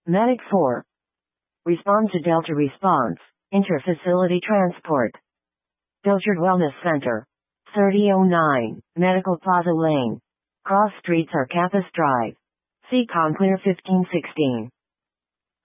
Medic 4. Respond to Delta Response. Interfacility Transport. Pilchard Wellness Center. 3009, Medical Plaza Lane. Cross Streets or Campus Drive. See Conclear 1516.